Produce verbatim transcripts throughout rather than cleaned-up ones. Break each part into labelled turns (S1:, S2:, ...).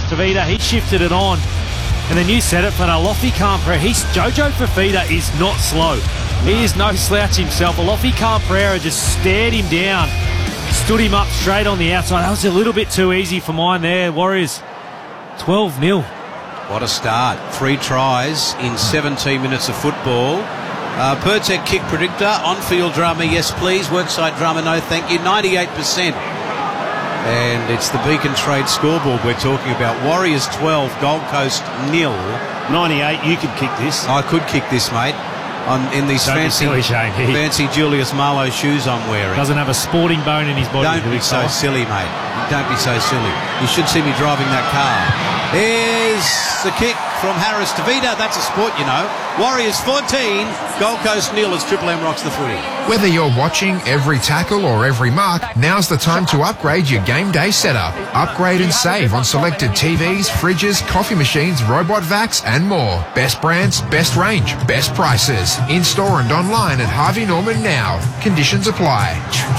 S1: Tavita. He shifted it on. And then you said it, but Alofi Khan-Pereira, he's Jojo Fifita is not slow. He is no slouch himself. Alofi Khan-Pereira just stared him down, stood him up straight on the outside. That was a little bit too easy for mine there. Warriors twelve nil.
S2: What a start. Three tries in seventeen minutes of football. Uh, Pertec kick predictor, on-field drama, yes please. Worksite drama, no thank you. ninety-eight percent. And it's the Beacon Trade scoreboard we're talking about. Warriors twelve, Gold Coast nil.
S3: ninety-eight, you could kick this.
S2: I could kick this, mate. On, in these
S1: Don't
S2: fancy,
S1: be silly, Shane. He
S2: fancy Julius Marlowe shoes I'm wearing.
S1: Doesn't have a sporting bone in his body.
S2: Don't be so silly, mate. Don't be so silly. You should see me driving that car. Here's the kick from Harris to Vida. That's a sport, you know. Warriors fourteen, Gold Coast nil as Triple M rocks the footy.
S4: Whether you're watching every tackle or every mark, now's the time to upgrade your game day setup. Upgrade and save on selected T Vs, fridges, coffee machines, robot vacs and more. Best brands, best range, best prices. In-store and online at Harvey Norman now. Conditions apply.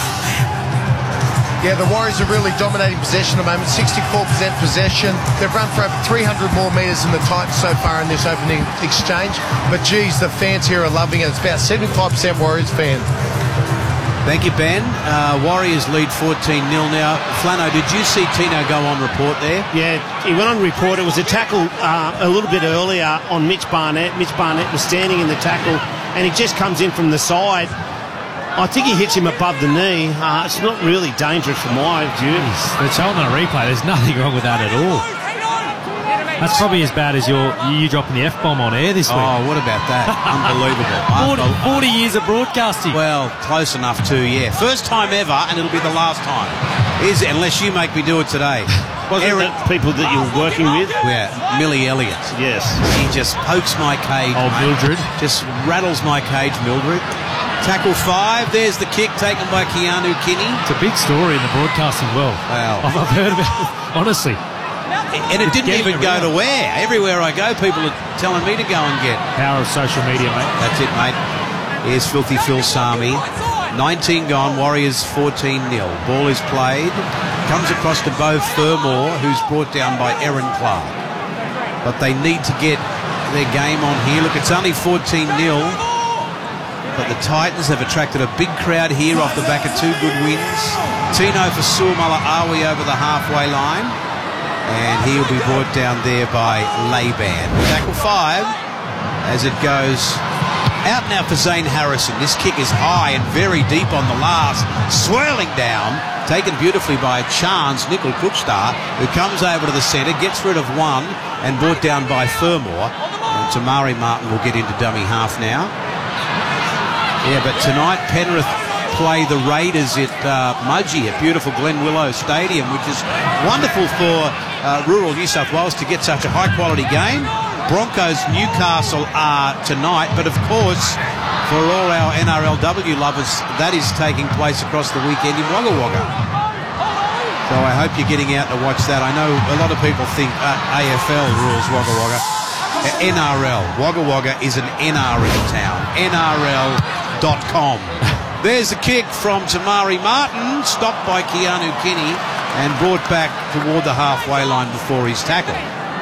S5: Yeah, the Warriors are really dominating possession at the moment, sixty-four percent possession. They've run for over three hundred more metres than the Titans so far in this opening exchange. But, geez, the fans here are loving it. It's about seventy-five percent Warriors fan.
S2: Thank you, Ben. Uh, Warriors lead fourteen nil now. Flano, did you see Tino go on report there?
S3: Yeah, he went on report. It was a tackle uh, a little bit earlier on Mitch Barnett. Mitch Barnett was standing in the tackle, and he just comes in from the side. I think he hits him above the knee. Uh, it's not really dangerous from my view.
S1: They're showing on a replay. There's nothing wrong with that at all. That's probably as bad as your, you dropping the F-bomb on air this week.
S2: Oh, what about that? Unbelievable.
S1: forty, forty years of broadcasting.
S2: Well, close enough too, yeah. First time ever, and it'll be the last time. Is it? Unless you make me do it today.
S3: Wasn't
S2: Eric,
S3: that people that you're working with?
S2: Yeah, Millie Elliott.
S3: Yes.
S2: He just pokes my cage.
S1: Oh,
S2: mate.
S1: Mildred.
S2: Just rattles my cage, Mildred. Tackle five. There's the kick taken by Keanu Kinney.
S1: It's a big story in the broadcasting world.
S2: Wow.
S1: I've, I've heard about it, honestly.
S2: And it didn't
S1: Getting
S2: even go
S1: around.
S2: to where. Everywhere I go, people are telling me to go and get.
S1: Power of social media, mate.
S2: That's it, mate. Here's Filthy Phil Sami. nineteen gone, Warriors fourteen nil. Ball is played. Comes across to Beau Fermor, who's brought down by Aaron Clark. But they need to get their game on here. Look, it's only fourteen nil. But the Titans have attracted a big crowd here off the back of two good wins. Tino for Suamala-Awi over the halfway line. And he'll be brought down there by Laban. Tackle five as it goes out now for Zane Harrison. This kick is high and very deep on the last. Swirling down. Taken beautifully by Chance, Nickel Cookstar, who comes over to the centre, gets rid of one and brought down by Fermor. And Tamari Martin will get into dummy half now. Yeah, but tonight Penrith play the Raiders at uh, Mudgee at beautiful Glen Willow Stadium, which is wonderful for uh, rural New South Wales to get such a high-quality game. Broncos Newcastle are tonight, but of course, for all our N R L W lovers, that is taking place across the weekend in Wagga Wagga. So I hope you're getting out to watch that. I know a lot of people think uh, A F L rules Wagga Wagga. Uh, N R L. Wagga Wagga is an N R L town. N R L dot com. There's the kick from Tamari Martin, stopped by Keanu Kinney and brought back toward the halfway line before his tackle.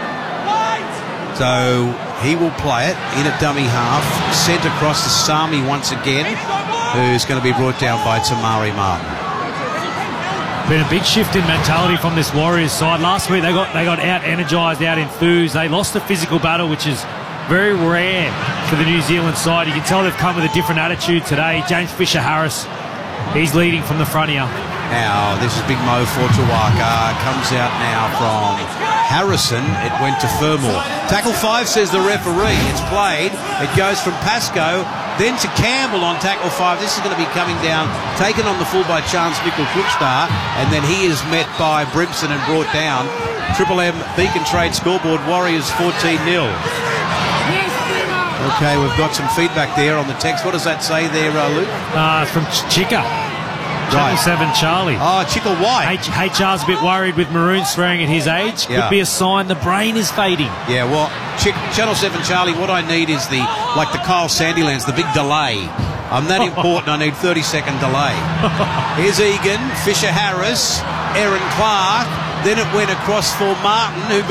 S2: So he will play it in a dummy half, sent across to Sami once again, who's going to be brought down by Tamari Martin.
S1: Been a big shift in mentality from this Warriors side. Last week they got they got out energised, out enthused. They lost the physical battle, which is very rare for the New Zealand side. You can tell they've come with a different attitude today. James Fisher-Harris, he's leading from the front here.
S2: Now, this is Big Mo Fortuaka. Comes out now from Harrison. It went to Fermor. Tackle five, says the referee. It's played. It goes from Pascoe, then to Campbell on tackle five. This is going to be coming down, taken on the full by Chance Nickel Cookstar, and then he is met by Brimson and brought down. Triple M Beacon Trade scoreboard, Warriors fourteen nil. Okay, we've got some feedback there on the text. What does that say there, uh, Luke?
S1: Uh, from Chica.
S2: Right.
S1: seven Charlie.
S2: Oh, Chickle White.
S1: H- HR's a bit worried with Maroon swearing at his age. Could
S2: Yeah.
S1: be a sign the brain is fading.
S2: Yeah, well, Chick, Channel seven Charlie, what I need is the, like the Kyle Sandilands, the big delay. I'm that important, I need thirty second delay. Here's Egan, Fisher-Harris, Aaron Clark. Then it went across for Martin, who